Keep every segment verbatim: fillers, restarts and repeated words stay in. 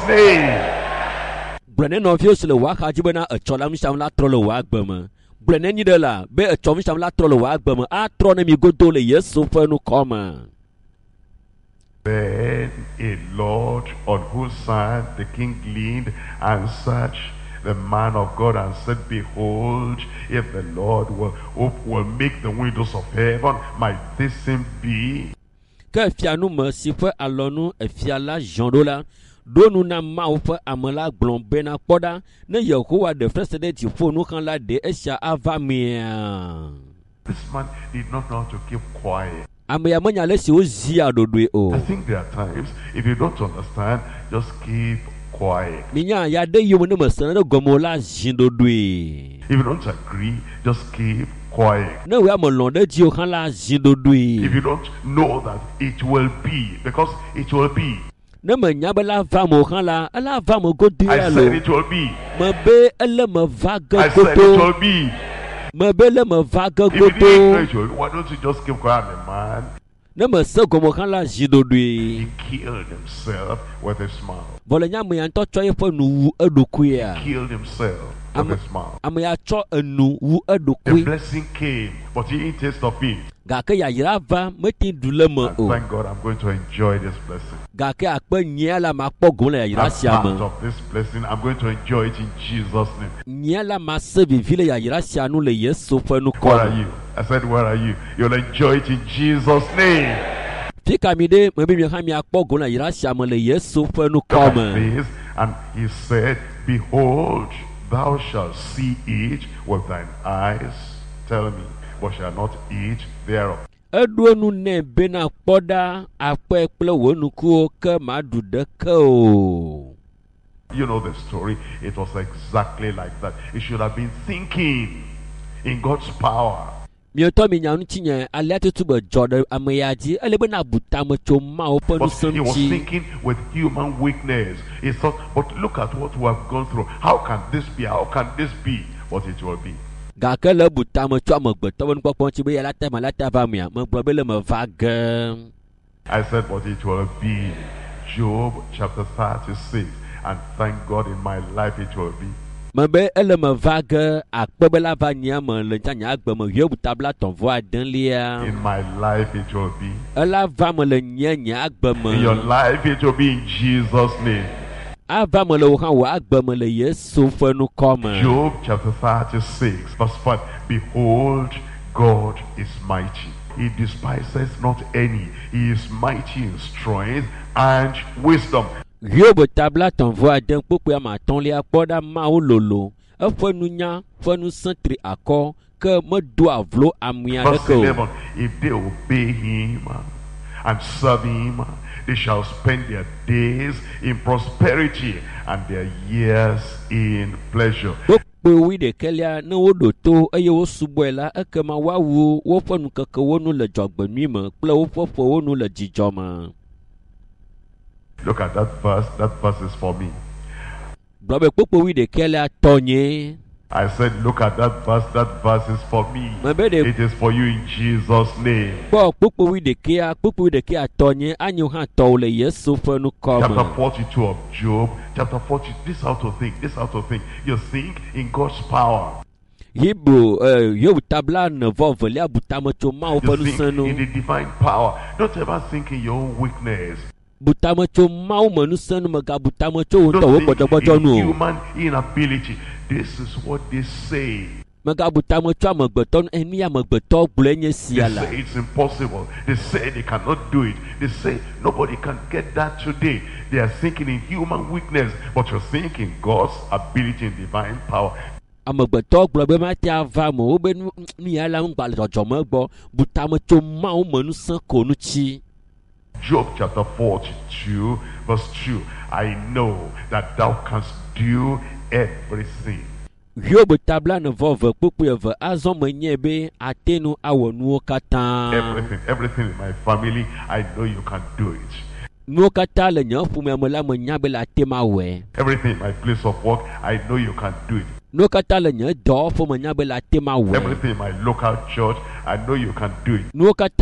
name. Brennan of you the work Hajibana a cholam shamla troll work bummer. Brennan Yidela, be a chom shamla troll work bummer. A tronemy go to the yes, so far no common. Then a Lord on whose side the king leaned answered the man of God and said, behold, if the Lord will, will make the windows of heaven, might this thing be? Que fianou me si fe alonu e fiala jondola donu na ma fe amala glombena poda ne Yehowa de frestede ti fo nu kan la de esha avamia. This man did not know how to keep quiet. I think there are times, if you don't understand, just keep quiet. If you don't agree, just keep quiet. If you don't know that it will be, because it will be. I said it will be. I said it will be. If you didn't why don't you just keep quiet, man? He killed himself with his mouth. He killed himself with his mouth. The blessing came, but he didn't taste of it. And thank God I'm going to enjoy this blessing. I'm part of this blessing. I'm going to enjoy it in Jesus' name. Where are you? I said, where are you? You'll enjoy it in Jesus' name. Look at this, and he said, behold, thou shalt see it with thine eyes. Tell me, but shall not eat thereof. You know the story. It was exactly like that. It should have been thinking in God's power. But he was thinking with human weakness. He thought, but look at what we have gone through. How can this be? How can this be? But it will be. I said, but it will be. Job chapter thirty-six. And thank God in my life it will be. In my life it will be. In your life it will be in Jesus' name. Job chapter thirty-six verse five. Behold, God is mighty. He despises not any. He is mighty in strength and wisdom. Verse eleven. If they obey him and serve him, they shall spend their days in prosperity and their years in pleasure. Look at that verse. That verse is for me. I said, look at that verse. That verse is for me. It is for you in Jesus' name. Chapter forty-two of Job. Chapter forty. This is how to think. This is how to think. You think in God's power. You think in the divine power. Don't ever think in your own weakness. Don't think in human inability. This is what they say. They say it's impossible. They say they cannot do it. They say nobody can get that today. They are thinking in human weakness, but you're thinking God's ability and divine power. Job chapter forty-two verse two. I know that thou canst do everything. Everything, everything in my family, I know you can do it. Everything in my place of work, I know you can do it. Everything in my local church, I know you can do it.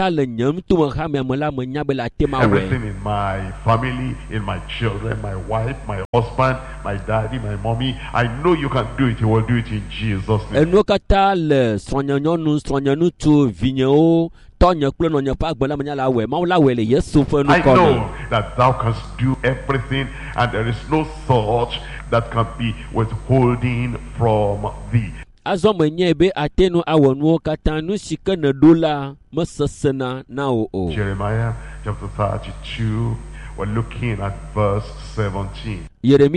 Everything in my family, in my children, my wife, my husband, my daddy, my mommy, I know you can do it. You will do it in Jesus' name. I know that thou canst do everything, and there is no thought that can be withholding from thee. Jeremiah chapter thirty-two, we're looking at verse seventeen.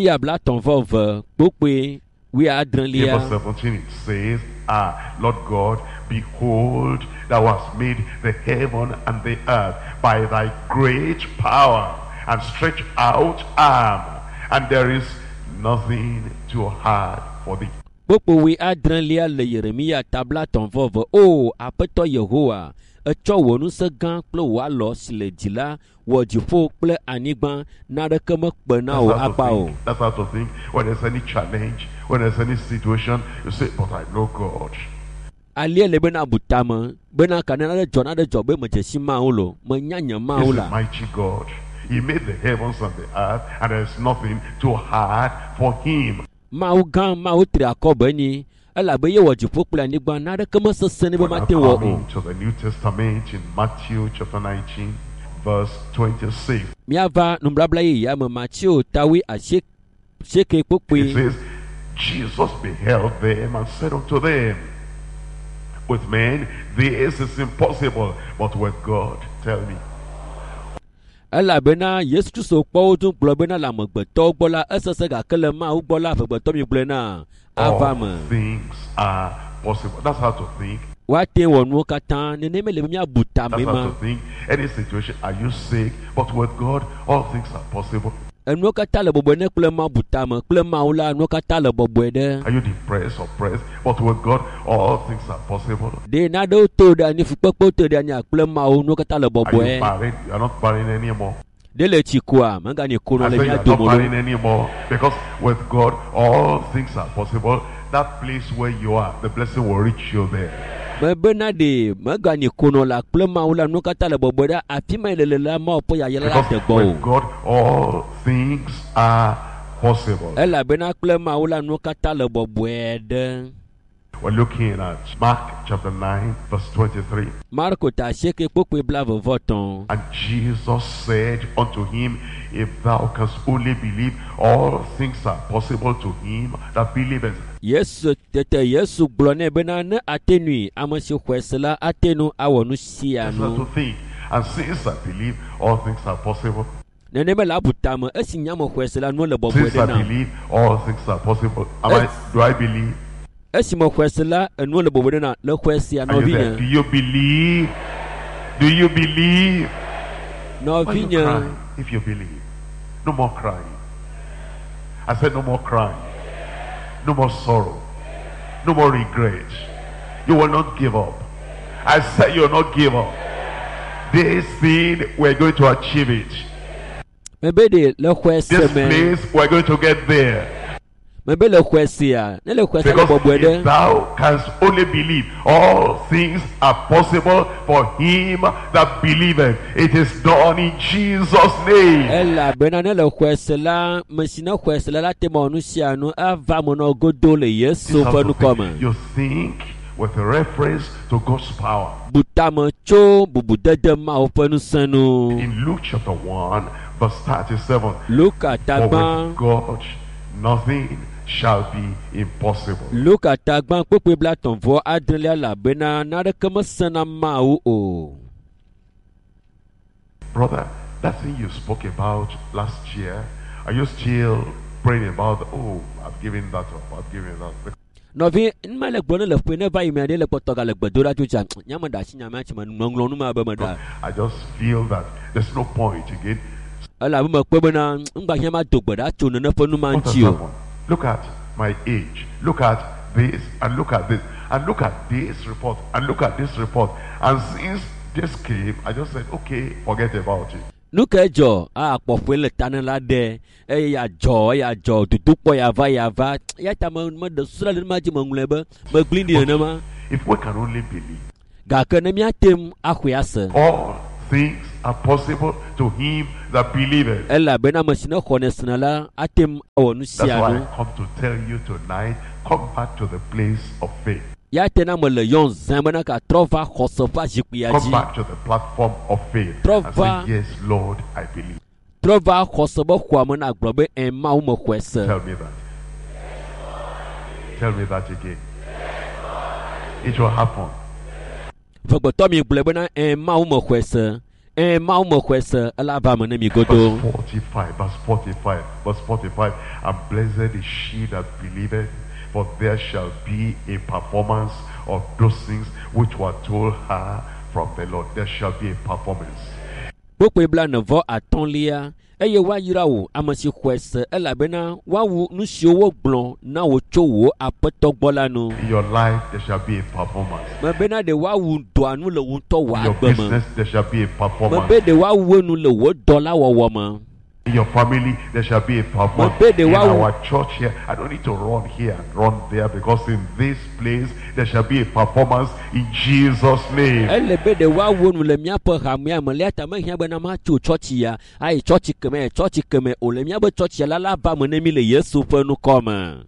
Verse seventeen, it says, Ah, Lord God, behold, thou hast made the heaven and the earth by thy great power and stretched out arm, and there is nothing too hard for thee. We adrenlia le Yeremia tabla ton vove o apeto Yehowa echo wonu se gan kple wa lo si le dila wo jifo kple anigba na de keme kpena o apa o. That's how to think. When there's any challenge, when there's any situation, you say, but I know God. Ali le bena butama bena kanana de jona de jobe me jesi ma o lo me nyanya ma o la. He's a mighty God. He made the heavens and the earth, and there's nothing too hard for him. Mau gan mau tri akobe ni ela be ye wo jifo kple anigba na de keme sese ne be ma te wo o. To the New Testament in Matthew chapter nineteen verse twenty-six. Miava numbrabla ye ya me Matthew tawi ashe sheke popwe. It says, Jesus beheld them and said unto them, with men this is impossible, but with God, tell me. Ela bena Yesu Kristo kpo odun kplo bena la megbeto gbola esese ga kele ma u gbola fegbeto mi gble na avame. All things are possible. That's how to think. What they want no katan ne ne me le mi abuta That's me how ma. to think. Any situation, are you sick? But with God, all things are possible. Eno kata le bobo ne kple ma buta me kple ma ula no kata le bobo de. Are you depressed or oppressed? But with God, all things are possible. De na do to da ni fukpekpe to da ni kple ma o no kata le bobo Are e. you married? You are not married anymore. De le chikua manga ni kono I le say mi you are not adomolo. married anymore, because with God, all things are possible. That place where you are, the blessing will reach you there. Me bena de manga ni kono la kple ma ula no kata le bobo da afi ma le le la ma po ya yela la de Because with gbo. God, all things are possible. Ela bena kple ma ula no kata le bobo de. We're looking at Mark chapter nine, verse twenty-three. Marco ta sheke pokwe blave voton. And Jesus said unto him, if thou canst only believe, all things are possible to him that believeth. Yesu tete Yesu blone bena ne atenui amasi kwesela atenu awonu That's how sianu. to think. And since I believe, all things are possible. Nene me la butama esi nyamo kwesela no le bobo Since de I na. believe, all things are possible. Am Yes. I, do I believe? Esi mo kwesela no le bobo de na le kwesia no Are you there? Do vinya. you believe? Do you believe? No Why you vinya. crying if you believe? No more crying. I said no more crying. No more sorrow. No more regret. You will not give up. I said you will not give up. This thing, we're going to achieve it. Mebe de le kwese This me. place, we're going to get there. Mebe le kwesia. Ne le kwese le Because bobo if de. thou canst only believe, all things are possible for him that believeth. It is done in Jesus' name. Ela bena ne le kwesela mesina kwesela la te mo nu sianu ava mo no godo le This Yesu is how fa to nu think. koma. You think with reference to God's power. Butama cho bubu dede ma open senu. In Luke chapter one, verse thirty-seven. Look at For with tagban. God, nothing shall be impossible. Look at tagban pepe bla ton vo adrelia la bena na de kama sana ma o o. Brother, that thing you spoke about last year, are you still praying about, oh, I've given that up, I've given that up? No vi nma le gbona le pe ne va ime le potoga le gbedora tu cha nyama da shi nyama chi ma nglonu nu ma ba ma da. I just feel that there's no point again. Ala bu ma pe bena ngba hia ma do gbeda chu ne fa nu ma What has nchi o. happened? Look at my age. Look at this and look at this and look at this report and look at this report. And since this came, I just said, okay, forget about it. Nukejo a popwele tanela de e ya jo ya jo tutupo ya va ya va ya tama ma de sura le ma ji manglebe ma glindi na ma. If we can only believe, Ga kana mi atem akhuyase. all things are possible to him that believeth. Ella bena machine khonesna la atem awonu That's why sianu. I come to tell you tonight, come back to the place of faith. Ya tena me le yon zambana ka trova khosofa jikuya Come ji. back to the platform of faith and Trova- say, yes, Lord, I believe. Trova khosoba khwamana aglobe en ma o mo khwese. Tell me that. Tell me that again. It will happen. Vogboto mi glebe na en ma o mo khwese. En ma o mo khwese ala va me na mi godo. Verse forty-five, verse forty-five, verse forty-five. And blessed is she that believeth, for there shall be a performance of those things which were told her from the Lord. There shall be a performance. Bokwe bla nevo atonlia eye wa yira wo amasi khwese ela bena wa wu nusio wo gbon na wo cho wo apeto gbola nu. In your life, there shall be a performance. Me bena de wa wu do anu le wu to In wa your gbema. business, there shall be a Me performance. be de wa wu nu le wo dola wo wo ma. In your family, there shall be a performance. But they In wa- our church here, I don't need to run here and run there, because in this place, there shall be a performance in Jesus' name. Ele be de wa wu nu le mia pe ha mia me le ta me hia bena ma cho church ya. Ai church keme church keme o le mia be church ya la la ba me ne mi le Yesu pe nu koma.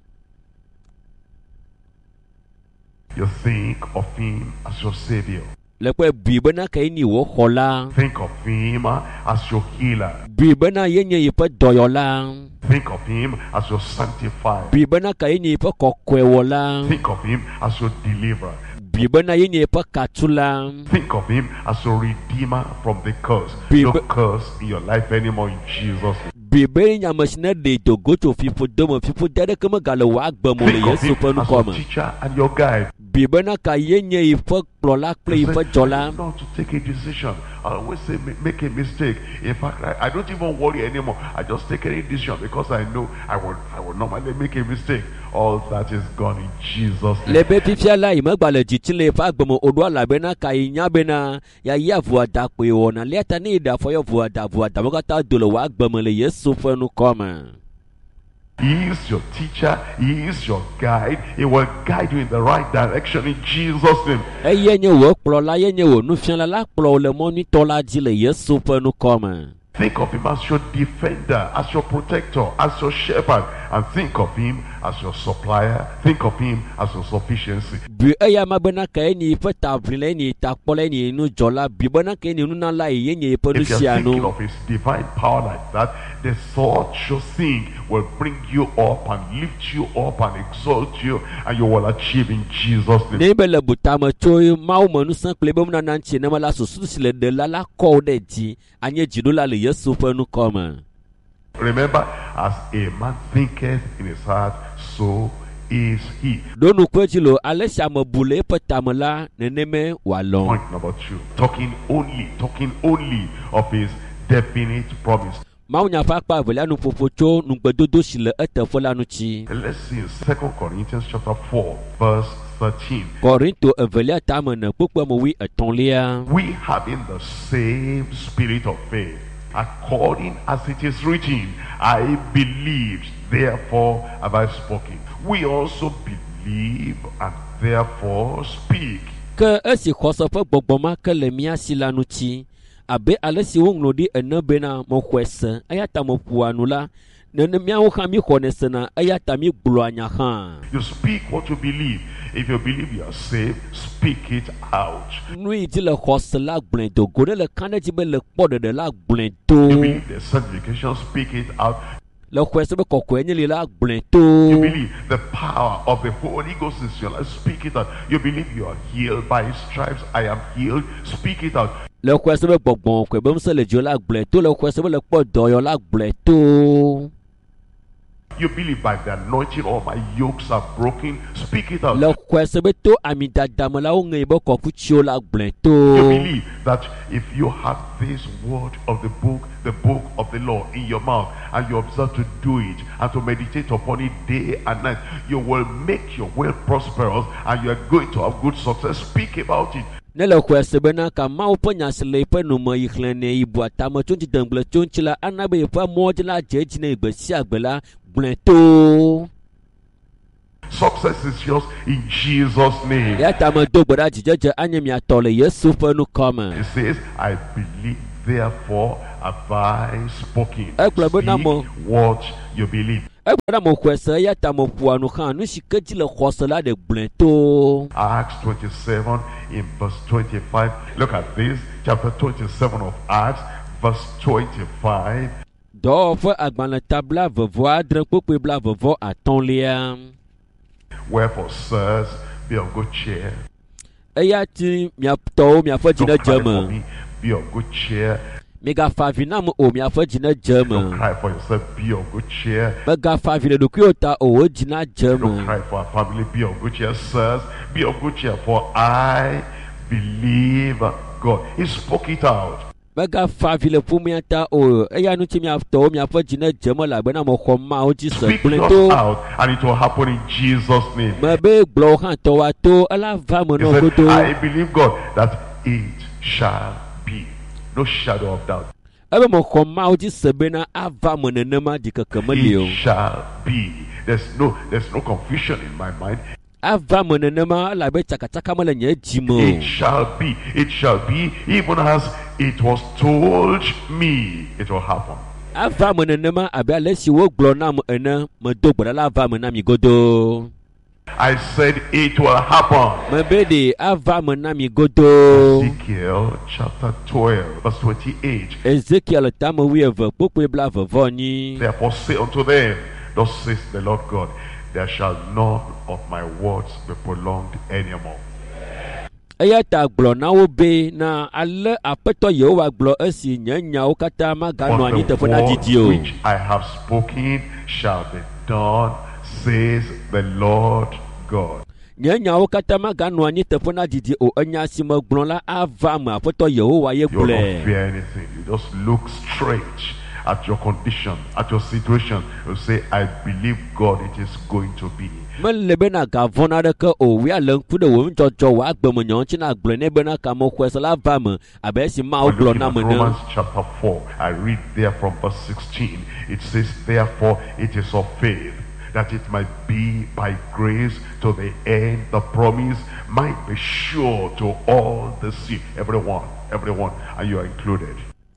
You think of him as your savior. Le pe bi bena kai ni wo khola. Think of him as your healer. Bi bena yenye yi pe doyola. Think of him as your sanctifier. Bi bena kai ni pe kokwe wola. Think of him as your deliverer. Bibena yenye pa katula. Think of him as your redeemer from the curse. Be- No curse in your life anymore in Jesus' name. Bibe nyamashina de to go to fifu domo fifu dede kama gala wa agba mo le Think of Yesu him pa nu as your koma. teacher and your guide. Bibena ka yenye ifa plola kle You ifa say, jola. I don't know how to take a decision. I always say ma- make a mistake. In fact, I, I don't even worry anymore. I just take any decision because I know I will I will normally make a mistake. All that is gone in Jesus' name. Lebe fifia la ima gbale jitile ifa agba mo odwa la bena ka inya bena ya ya vua da kwe wona leta ni da fo yo vua da vua da wakata dolo wa agba mo le Yesu pa nu koma. He is your teacher. He is your guide. He will guide you in the right direction in Jesus' name. E yenye wo plola yenye wo nu fian la la plo le mo ni tola ji le Yesu pa nu koma. Think of him as your defender, as your protector, as your shepherd, and think of him as your supplier. Think of him as your sufficiency. Bi eya mabena ka eni fa tavrile ni takpole ni nu jola bi bena ka eni nu na la yenye pa nu If you're thinking sianu. of his divine power like that, the thought you think will bring you up and lift you up and exalt you, and you will achieve in Jesus' name. Ne bele butama choy mau manu san klebe mna nanchi na mala susu sile de la la ko de ji anye jidula le Yesu pa nu koma. Remember, as a man thinketh in his heart, so is he. Donu kwejilo alesha mabule pa tamala neneme walon. Point number two, talking only, talking only of his definite promise. Mau nya fa pa vela nu popocho nu gbedodo sile ete fola nu chi. Let's see in Second Corinthians chapter four, verse thirteen. Korinto evelia tamana pokwa mo wi etonlia. We having the same spirit of faith, according as it is written, I believed, therefore have I spoken. We also believe and therefore speak. Ke esi khoso fa gbogboma ke le mia sila nu chi. Abe alesi wonglo di ene bena mo kwese ayata mo puanu la nene mia wo khami khonese na ayata mi glo anya ha. You speak what you believe. If you believe you are saved, speak it out. Nui di le khos la gblin do gone le kane di be le kpode de la gblin You to. believe the sanctification, speak it out. Le kwese be kokwe ni la gblin You to. believe the power of the Holy Ghost is your life, speak it out. You believe you are healed by his stripes, I am healed, speak it out. Le kwese be gbogbon kwe be mse le jo la gblin to le kwese be le kpodo yo la gblin to. You believe by the anointing all my yokes are broken, speak it out. Le kwese be to amida damala o ngai be koku chio la gblin You to. believe that if you have this word of the book, the book of the law in your mouth, and you observe to do it and to meditate upon it day and night, you will make your way prosperous and you are going to have good success. Speak about it. ne le xɔe se bena ka mawo ƒe nya si le yiƒe nume yi xlẽ nɛ yi bu atame tso dziɖegblẽ tso ŋuti la ana be yiƒe mɔ dzi la dze edzi nɛ gbe sia gbe la gblẽ to. Success is yours in Jesus' name. Ya ta me do gbe ɖa dzidzedze anye miatɔ le Yesu ƒe nukɔ It says, I believe, therefore have I spoken. Ekplɔ bena Speak mo. what you believe. Egbe ɖa mo xɔe se ya ta me ƒoa nu xã nu si ke dzi le xɔse la ɖe gblẽ to. Acts twenty-seven in verse twenty-five. Look at this, chapter twenty-seven of Acts, verse twenty-five. Dɔwɔƒe agbalẽ ta blaeve-vɔ adre kpokpe blaeve-vɔ atɔ̃lia. Wherefore, sirs, be of good cheer. Eya ti miatɔwo miaƒe dzi ne Don't cry dze for me. me, be of good cheer. Migafa avi nam o miaƒe dzi ne dze Don't me. cry for yourself, be of good cheer. Megafa avi le ɖokuiwo ta o wo dzi na dze Don't me. cry for our family, be of good cheer. Sirs, be of good cheer, for I believe God. He spoke it out. Megafa avi le ƒomea ta o eya nu ti miatɔwo miaƒe dzi ne dze me elabena mexɔ Mawu dzi se Speak gblẽ yours to. out, and it will happen in Jesus' name. Mebe gblɔwo hã tɔwoa to ela va me He nɔ said, godo. I believe God that it shall be. No shadow of doubt. Ebe mexɔ Mawu dzi se bena ava me nenema dzikeke meli o. It shall be. There's no there's no confusion in my mind. Ava me nenema elabe tsakatsaka mele nye dzi me It o. shall be. It shall be even as it was told me. It will happen. Ava me nenema abe ale si wogblɔ nam ene medo gbe ɖa la ava me na mi godo. I said it will happen. Mebe ɖe ava me na mi godo. Ezekiel chapter twelve, verse twenty-eight. Ezekiel tame wuieve kpokpe blaeve-vɔ-nyi. Therefore say unto them, thus says the Lord God, there shall none of my words be prolonged anymore. Eya ta gblɔ na wo be na ale aƒetɔ Yehowa gblɔ esi nye nyawo katã maganɔ But anyi the teƒe na word didi o. which I have spoken shall be done, says the Lord God. Nye nyawo katã maganɔ anyi teƒe na didi o. Enya si megblɔ la ava me aƒetɔ Yehowa ye You don't gblɔe. fear anything. You just look straight at your condition, at your situation. You say, I believe God it is going to be. Mele bena gavɔ naɖeke o. Wia le ŋku ɖe wò ŋudzɔdzɔ wò agbe me nye ŋuti na gblɔe ne bena kamexɔe se la va me abe esi Mawu We're gblɔ looking na at me ne. Romans chapter four. I read there from verse sixteen. It says, therefore it is of faith, that it might be by grace to the end the promise might be sure to all the seed. Everyone, everyone, and you are included.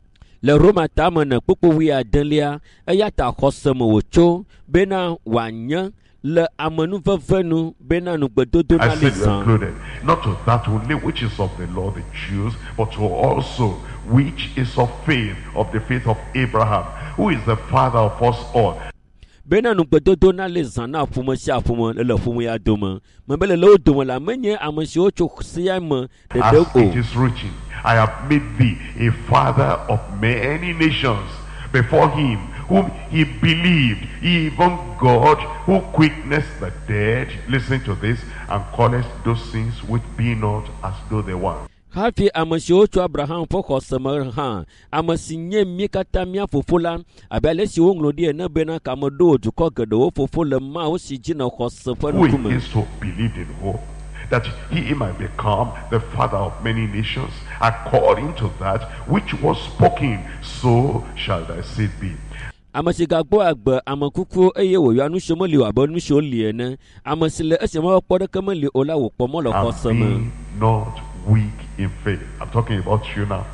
Le Roma tame ne kpokpo wui adelia eya ta xɔse me wòtso bena wòanye le amenuveve nu bena nugbedodo I na li said you are zã. included. Not to that only which is of the law, the Jews, but to also which is of faith, of the faith of Abraham, who is the father of us all. Bena nugbedodo na li zã na ƒome sia ƒome le ƒome ya dome. Mebe le le wo dome la menye ame siwo tso sia me As ɖeɖe it o. is written, I have made thee a father of many nations before him whom he believed, even God who quickeneth the dead, listen to this, and calleth those things which be not as though they were. Hafi ame siwo tso Abraham ƒe xɔse me hã, ame si nye mí katã mía fofo la, abe ale si woŋlɔ ɖi ene bena kame ɖo dukɔ geɖewo fofo le Mawu si dzi ne xɔse ƒe Who ŋkume. is to believe in hope, that he might become the father of many nations, according to that which was spoken, so shall thy seed be. Ame si gagbɔ agbe ame kukuwo eye wòyɔ nu siwo meli o abe nu siwo li ene. Ame si le esi me kpɔ ɖeke meli o la wòkpɔ mɔ le xɔse And me. be not weak in faith. I'm talking about you now.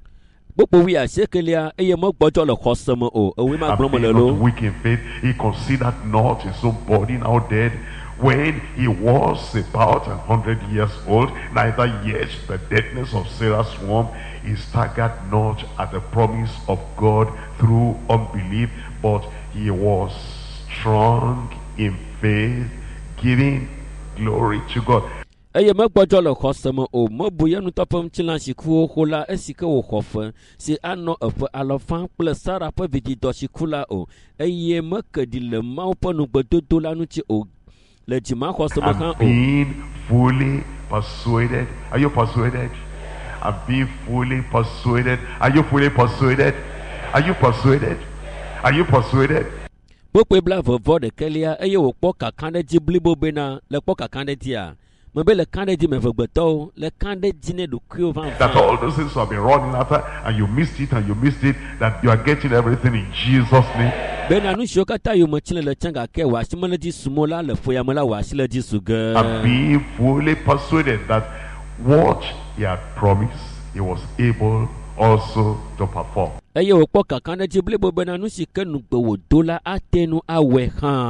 Kpokpo wi asiekelia eye megbɔdzɔ le xɔse me o. Ewoe ma And gblɔm be le not lo. weak in faith. He considered not his own body now dead, when he was about a hundred years old, neither yet the deadness of Sarah's womb. He staggered not at the promise of God through unbelief, but he was strong in faith, giving glory to God. Eye megbɔdzɔ le xɔse me o. Mebu ye nutɔ ƒe ŋutilã si ku xoxo la esi ke wòxɔ fe si anɔ eƒe alɔfã kple Sara ƒe vididɔ si ku la o. Eye meke ɖi le Mawu ƒe nugbedodo la ŋuti o. Le dzimaxɔse me hã And o. being fully persuaded. Are you persuaded? And being fully persuaded. Are you fully persuaded? Are you persuaded? Are you persuaded? Kpokpe blaeve-vɔ ɖekelia eye wòkpɔ kakã ɖe dzi blibo bena le kpɔ kakã ɖe dzia. Mebe le kan de di me vegbeto le kan de di ne dokuo van. That all those things you have been running after and you missed it and you missed it, that you are getting everything in Jesus' name. Bena nu sho kata yo machine le changa ke wa shi mele di sumola le foya mela wa shi le di suga. And be fully persuaded that what he had promised, he was able also to perform. Eye wo po kakan de di ble bo bena nu shi ke nu gbe wo dola atenu awe han.